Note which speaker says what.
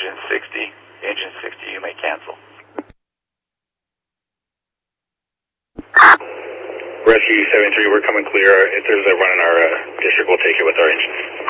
Speaker 1: engine 60. Engine 60, you may cancel.
Speaker 2: Rescue 73, we're coming clear. If there's a run in our district, we'll take it with our engines.